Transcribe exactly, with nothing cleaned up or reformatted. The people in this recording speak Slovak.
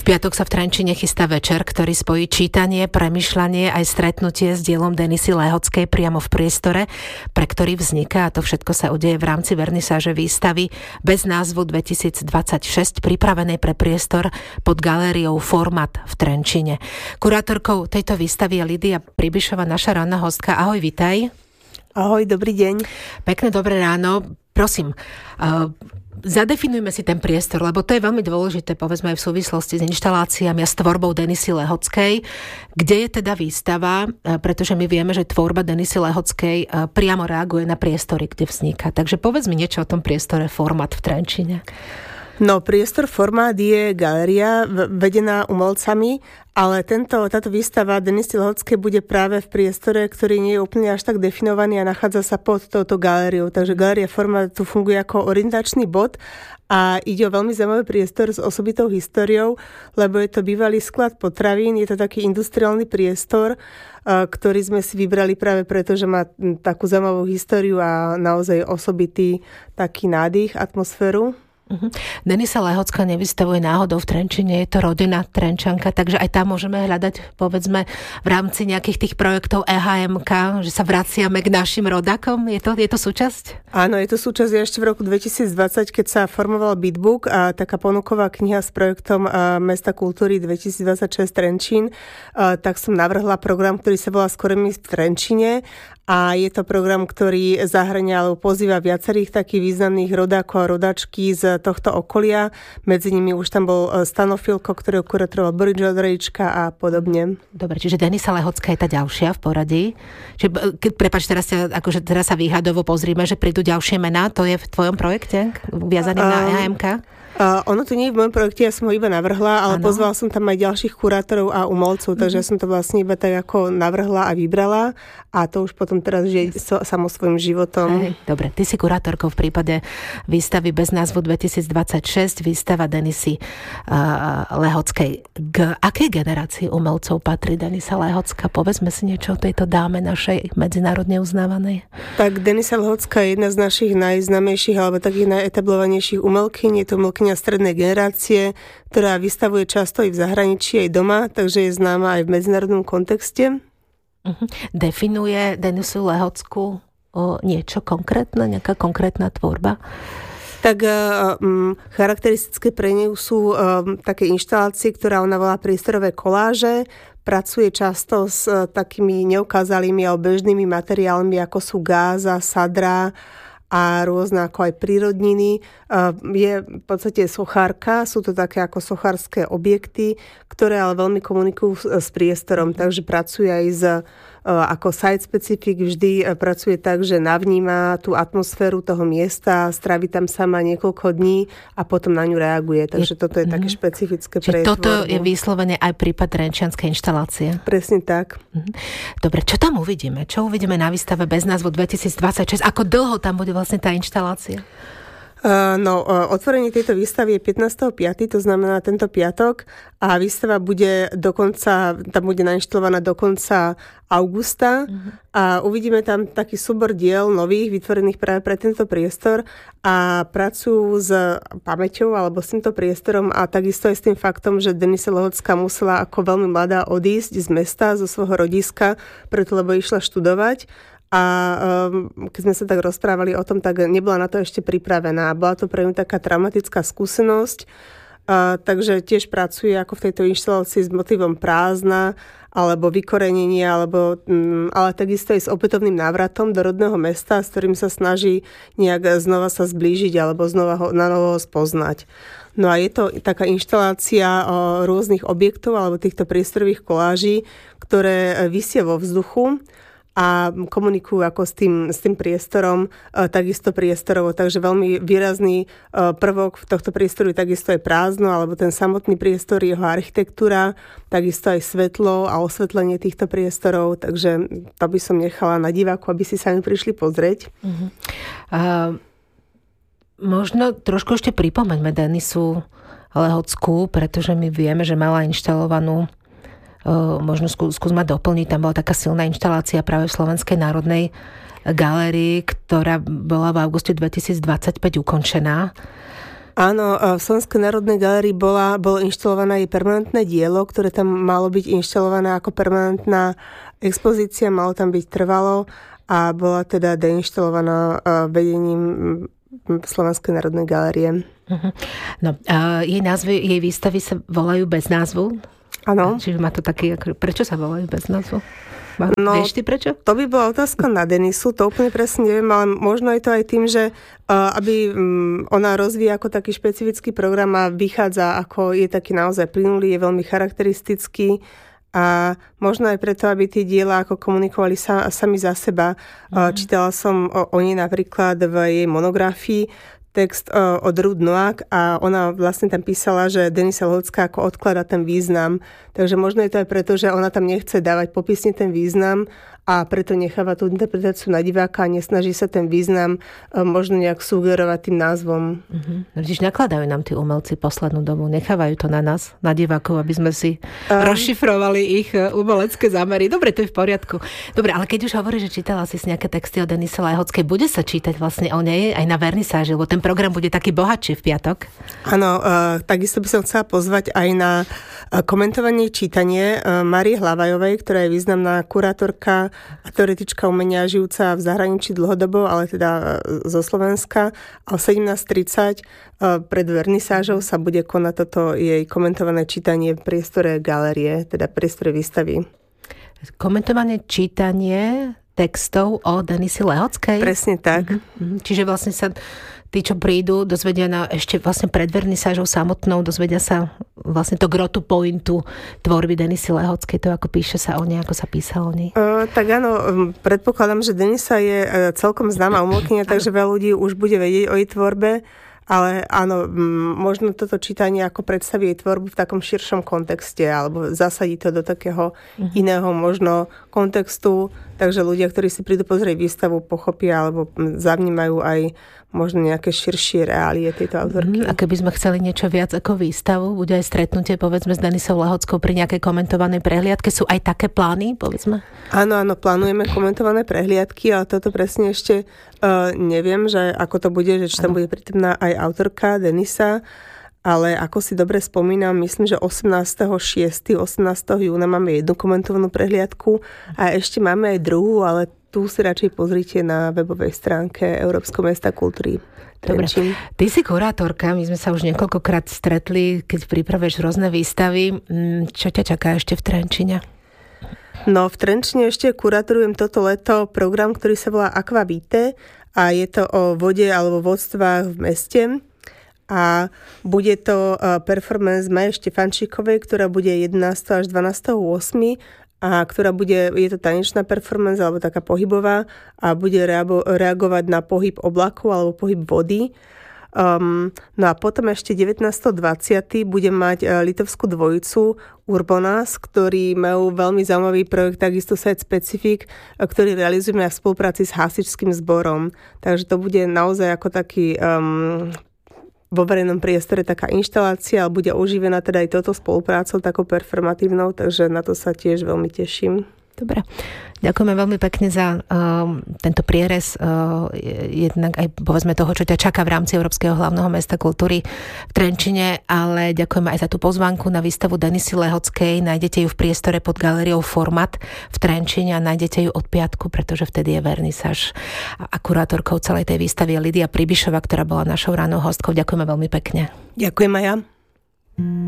piatok sa v Trenčíne chystá večer, ktorý spojí čítanie, premýšľanie aj stretnutie s dielom Denisy Lehockej priamo v priestore, pre ktorý vzniká, a to všetko sa udeje v rámci vernisáže výstavy bez názvu dvetisícdvadsaťšesť, pripravenej pre priestor pod galériou Format v Trenčíne. Kurátorkou tejto výstavy je Lídia Pribišová, naša ranná hostka. Ahoj, vitaj. Ahoj, dobrý deň. Pekné dobré ráno. Prosím, uh, zadefinujme si ten priestor, lebo to je veľmi dôležité, povedzme aj v súvislosti s inštaláciami a s tvorbou Denisy Lehockej. Kde je teda výstava? Pretože my vieme, že tvorba Denisy Lehockej priamo reaguje na priestory, kde vzniká. Takže povedz mi niečo o tom priestore Format v Trenčíne. No, priestor Format je galéria vedená umelcami, ale tento, táto výstava Denisy Lehockej bude práve v priestore, ktorý nie je úplne až tak definovaný a nachádza sa pod touto galériou. Takže galéria Format tu funguje ako orientačný bod a ide o veľmi zaujímavý priestor s osobitou históriou, lebo je to bývalý sklad potravín, je to taký industriálny priestor, ktorý sme si vybrali práve preto, že má takú zaujímavú históriu a naozaj osobitý taký nádych, atmosféru. Uh-huh. Denisa Lehocká nevystavuje náhodou v Trenčíne, je to rodina Trenčanka, takže aj tam môžeme hľadať, povedzme, v rámci nejakých tých projektov é há em ká, že sa vraciame k našim rodákom. Je to, je to súčasť? Áno, je to súčasť. Ja ešte v roku dvetisícdvadsať, keď sa formoval Beatbook a taká ponuková kniha s projektom Mesta kultúry dvetisícdvadsaťšesť Trenčín, tak som navrhla program, ktorý sa volá Skoro mi v Trenčíne. A je to program, ktorý zahrňa alebo pozýva viacerých takých významných rodákov a rodačky z tohto okolia. Medzi nimi už tam bol Stano Filko, ktorého kuratoroval Boris Žodrejčka a podobne. Dobre, čiže Denisa Lehocká je tá ďalšia v poradí. Čiže, keď, prepáč, teraz, akože teraz sa výhadovo pozrime, že prídu ďalšie mená. To je v tvojom projekte viazaný na é há em ká? Uh, ono to nie je v mojom projekte, ja som ho iba navrhla, ale ano. Pozvala som tam aj ďalších kurátorov a umelcov, mm-hmm. takže ja som to vlastne iba tak ako navrhla a vybrala a to už potom teraz žije yes. so, samo svojím životom. Hej, dobre, ty si kurátorkou v prípade výstavy bez názvu dvetisícdvadsaťšesť, výstava Denisy uh, Lehockej. K akej generácii umelcov patrí Denisa Lehocká? Povedzme si niečo o tejto dáme našej medzinárodne uznávanej. Tak Denisa Lehocká je jedna z našich najznámejších alebo takých najetablovanejších umelkyň. Je to umelkyňa strednej generácie, ktorá vystavuje často i v zahraničí, aj doma, takže je známa aj v medzinárodnom kontexte. Uh-huh. Definuje Denisu Lehockú o niečo konkrétne, nejaká konkrétna tvorba? Tak um, charakteristické pre ňu sú um, také inštalácie, ktorá ona volá priestorové koláže. Pracuje často s uh, takými neukázalými alebo bežnými materiálmi, ako sú gáza, sadra a rôzne ako aj prírodniny. Je v podstate sochárka, sú to také ako sochárske objekty, ktoré ale veľmi komunikujú s priestorom, takže pracuje aj s ako site specific, vždy pracuje tak, že navníma tú atmosféru toho miesta, strávi tam sama niekoľko dní a potom na ňu reaguje. Takže je, toto je mm, také špecifické pre tvorbu. Toto je vyslovene vyslovene aj prípad trenčianskej inštalácie. Presne tak. Dobre, čo tam uvidíme? Čo uvidíme na výstave bez názvu dvetisícdvadsaťšesť? Ako dlho tam bude vlastne tá inštalácia? Uh, no, uh, otvorenie tejto výstavy je pätnásteho piateho to znamená tento piatok a výstava bude dokonca, tam bude nainštalovaná do konca augusta uh-huh. a uvidíme tam taký súbor diel nových, vytvorených práve pre tento priestor a pracujú s pamäťou alebo s týmto priestorom a takisto aj s tým faktom, že Denisa Lehocká musela ako veľmi mladá odísť z mesta, zo svojho rodiska, preto lebo išla študovať. A um, keď sme sa tak rozprávali o tom, tak nebola na to ešte pripravená. Bola to pre ňu taká traumatická skúsenosť, uh, takže tiež pracuje ako v tejto inštalácii s motivom prázdna alebo vykorenenie, alebo, um, ale takisto aj s opätovným návratom do rodného mesta, s ktorým sa snaží nejak znova sa zblížiť alebo znova ho, na novo ho spoznať. No a je to taká inštalácia o rôznych objektov alebo týchto priestorových koláží, ktoré visia vo vzduchu a komunikujú ako s tým, s tým priestorom, e, takisto priestorovo. Takže veľmi výrazný e, prvok v tohto priestoru je takisto aj prázdno, alebo ten samotný priestor, jeho architektúra, takisto aj svetlo a osvetlenie týchto priestorov. Takže to by som nechala na diváku, aby si sami prišli pozrieť. Uh-huh. Uh, možno trošku ešte pripomeňme Denisu Lehockú, pretože my vieme, že mala inštalovanú Uh, možno skú, skús ma doplniť, tam bola taká silná inštalácia práve v Slovenskej národnej galérii, ktorá bola v auguste dvetisícdvadsaťpäť ukončená. Áno, v Slovenskej národnej galérii bola, bolo inštalované jej permanentné dielo, ktoré tam malo byť inštalované ako permanentná expozícia, malo tam byť trvalo a bola teda deinštalovaná vedením Slovenskej národnej galérie. Uh-huh. No, uh, jej názvy, jej výstavy sa volajú bez názvu? Áno. Čiže má to taký, prečo sa volajú bez názvu? No, vieš ty prečo? To by bola otázka na Denisu, to úplne presne neviem, ale možno je to aj tým, že uh, aby um, ona rozvíja ako taký špecifický program a vychádza ako je taký naozaj plynulý, je veľmi charakteristický a možno aj preto, aby tie diela ako komunikovali sa, sami za seba. Mm. Uh, čítala som o, o nej napríklad v jej monografii text uh, od Ruth Noack a ona vlastne tam písala, že Denisa Lehocká ako odkladá ten význam. Takže možno je to aj preto, že ona tam nechce dávať popisne ten význam a preto necháva tú interpretáciu na diváka a nesnaží sa ten význam uh, možno nejak sugerovať tým názvom. Uh-huh. Čiže nakladajú nám tí umelci poslednú dobu, nechávajú to na nás, na divákov, aby sme si um. rozšifrovali ich umelecké zámery. Dobre, to je v poriadku. Dobre, ale keď už hovoríš, že čítala si nejaké texty o Denise Lehockej, bude sa čítať vlastne o nej aj na vernisáži, lebo ten program bude taký bohatší v piatok? Áno, uh, takisto by som chcela pozvať aj na uh, komentovanie čítanie uh, Márie Hlavajovej, ktorá je významná kurátorka a teoretička umenia žijúca v zahraničí dlhodobo, ale teda uh, zo Slovenska. A o sedemnásť tridsať uh, pred vernisážou sa bude konať toto jej komentované čítanie v priestore galérie, teda v priestore výstavy. Komentované čítanie textov o Denise Lehockej? Presne tak. Mm-hmm. Čiže vlastne sa tí, čo prídu, dozvedia na, ešte vlastne pred vernisážou samotnou, dozvedia sa vlastne to grotu pointu tvorby Denisy Lehockej, to ako píše sa o nej, ako sa písalo o nej. Uh, tak áno, predpokladám, že Denisa je celkom známa umelkyňa, takže veľa ľudí už bude vedieť o jej tvorbe, ale áno, možno toto čítanie ako predstaví jej tvorbu v takom širšom kontexte alebo zasadí to do takého uh-huh. iného možno kontextu, takže ľudia, ktorí si prídu pozrieť výstavu, pochopia alebo zavnímajú aj možno nejaké širšie reálie tejto autorky. A keby sme chceli niečo viac ako výstavu, bude aj stretnutie, povedzme, s Denisou Lehockou pri nejakej komentovanej prehliadke. Sú aj také plány, povedzme? Áno, áno, plánujeme komentované prehliadky, ale toto presne ešte uh, neviem, že ako to bude, že či tam bude prítomná aj autorka Denisa, ale ako si dobre spomínam, myslím, že osemnásteho šiesteho osemnásteho júna máme jednu komentovanú prehliadku a ešte máme aj druhú, ale tu si radšej pozrite na webovej stránke Európskeho mesta kultúry. Dobre. Ty si kurátorka, my sme sa už niekoľkokrát stretli, keď pripravuješ rôzne výstavy. Čo ťa čaká ešte v Trenčine? No, v Trenčine ešte kurátorujem toto leto program, ktorý sa volá Aqua Vitae a je to o vode alebo vodstvách v meste. A bude to performance Maje Štefančíkovej, ktorá bude jedenásteho až dvanásteho ôsmeho a ktorá bude, je to tanečná performance alebo taká pohybová a bude reago, reagovať na pohyb oblaku alebo pohyb vody. Um, no a potom ešte devätnásteho dvadsiateho budem mať uh, litovskú dvojicu Urbonas, ktorí majú veľmi zaujímavý projekt, takisto Site Specific, uh, ktorý realizujeme v spolupráci s hasičským zborom. Takže to bude naozaj ako taký um, vo verejnom priestore taká inštalácia, ale bude oživená teda aj touto spoluprácou, takou performatívnou, takže na to sa tiež veľmi teším. Dobre. Ďakujeme veľmi pekne za um, tento prierez uh, jednak aj povedzme toho, čo ťa čaká v rámci Európskeho hlavného mesta kultúry v Trenčine, ale ďakujeme aj za tú pozvánku na výstavu Denisy Lehockej. Nájdete ju v priestore pod galériou Format v Trenčine a nájdete ju od piatku, pretože vtedy je vernisáž. A kurátorkou celej tej výstavy je Lidia Pribišová, ktorá bola našou rannou hostkou. Ďakujeme veľmi pekne. Ďakujem aj ja.